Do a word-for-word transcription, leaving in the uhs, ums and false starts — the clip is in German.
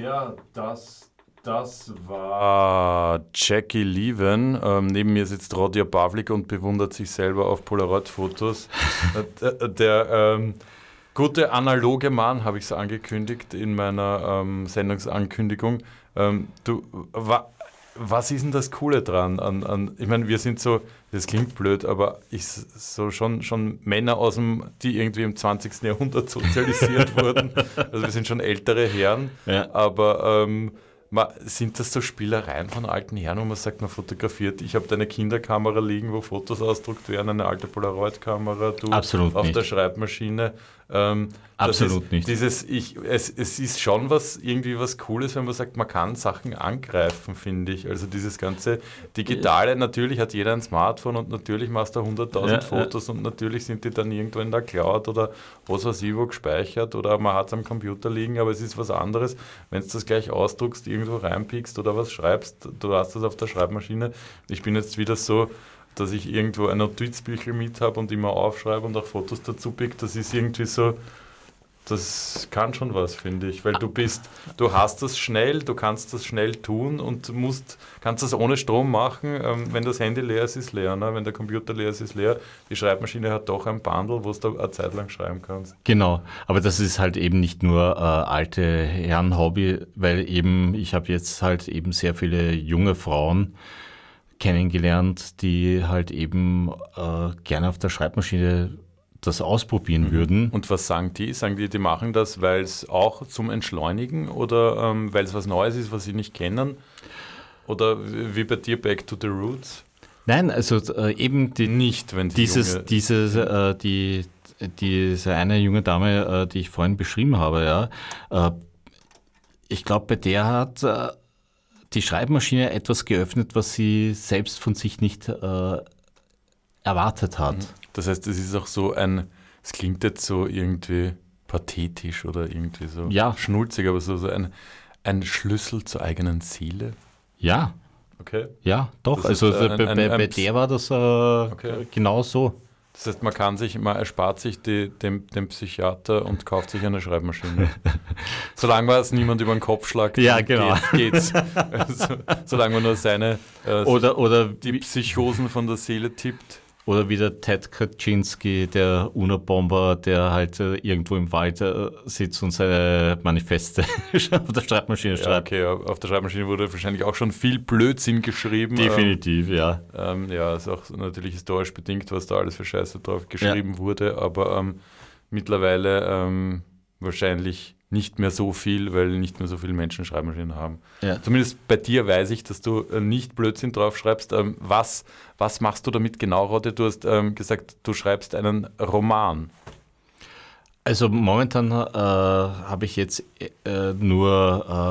Ja, das, das war Jackie Lieven. Ähm, neben mir sitzt Rodia Pavlik und bewundert sich selber auf Polaroid-Fotos. der der ähm, gute analoge Mann, habe ich es angekündigt in meiner ähm, Sendungsankündigung. Ähm, du, wa, was ist denn das Coole dran? An, an, ich meine, wir sind so, das klingt blöd, aber ich so schon, schon Männer aus dem, die irgendwie im zwanzigsten Jahrhundert sozialisiert wurden. Also wir sind schon ältere Herren, Ja. aber ähm, ma, sind das so Spielereien von alten Herren, wo man sagt, man fotografiert, ich habe deine Kinderkamera liegen, wo Fotos ausgedruckt werden, eine alte Polaroid-Kamera, du Absolut auf nicht. der Schreibmaschine. Ähm, Absolut ist, nicht. Dieses, ich, es, es ist schon was, irgendwie was Cooles, wenn man sagt, man kann Sachen angreifen, finde ich. Also dieses ganze Digitale, natürlich hat jeder ein Smartphone und natürlich machst du hunderttausend Ja, Fotos und natürlich sind die dann irgendwo in der Cloud oder was weiß ich wo gespeichert oder man hat es am Computer liegen, aber es ist was anderes, wenn du das gleich ausdruckst, irgendwo reinpickst oder was schreibst, du hast das auf der Schreibmaschine. Ich bin jetzt wieder so, dass ich irgendwo ein Notizbüchel mit habe und immer aufschreibe und auch Fotos dazu pick, das ist irgendwie so, das kann schon was, finde ich, weil du bist, du hast das schnell, du kannst das schnell tun und musst, kannst das ohne Strom machen, ähm, wenn das Handy leer ist, ist leer, ne? Wenn der Computer leer ist, ist leer, die Schreibmaschine hat doch ein Bundle, wo du eine Zeit lang schreiben kannst. Genau, aber das ist halt eben nicht nur äh, alte Herren-Hobby, weil eben, ich habe jetzt halt eben sehr viele junge Frauen kennengelernt, die halt eben äh, gerne auf der Schreibmaschine das ausprobieren mhm. würden. Und was sagen die? Sagen die, die machen das, weil es auch zum Entschleunigen oder ähm, weil es was Neues ist, was sie nicht kennen? Oder wie bei dir, back to the roots? Nein, also äh, eben die, nicht, wenn die dieses, junge, dieses, äh, die, diese eine junge Dame, äh, die ich vorhin beschrieben habe, ja, äh, ich glaube, bei der hat äh, die Schreibmaschine etwas geöffnet, was sie selbst von sich nicht äh, erwartet hat. Das heißt, es ist auch so ein, es klingt jetzt so irgendwie pathetisch oder irgendwie so ja. schnulzig, aber so, so ein, ein Schlüssel zur eigenen Seele. Ja. Okay. Ja, doch. Das also ist, äh, bei, ein, bei, ein, bei ein der war das äh, okay. genau so. Das heißt, man kann sich, man erspart sich die, dem, dem Psychiater und kauft sich eine Schreibmaschine. Solange man es niemand über den Kopf schlagt, ja, genau. geht, geht's. Also, solange man nur seine äh, oder, oder die Psychosen von der Seele tippt. Oder wie der Ted Kaczynski, der UNO-Bomber, der halt äh, irgendwo im Wald äh, sitzt und seine Manifeste auf der Schreibmaschine schreibt. Ja, okay, auf der Schreibmaschine wurde wahrscheinlich auch schon viel Blödsinn geschrieben. Definitiv, ähm, ja. Ähm, ja, ist auch natürlich historisch bedingt, was da alles für Scheiße drauf geschrieben ja. wurde, aber ähm, mittlerweile ähm, wahrscheinlich nicht mehr so viel, weil nicht mehr so viele Menschen Schreibmaschinen haben. Ja. Zumindest bei dir weiß ich, dass du äh, nicht Blödsinn drauf schreibst. Ähm, was, was machst du damit genau, Rodde? Du hast ähm, gesagt, du schreibst einen Roman. Also momentan äh, habe ich jetzt äh, nur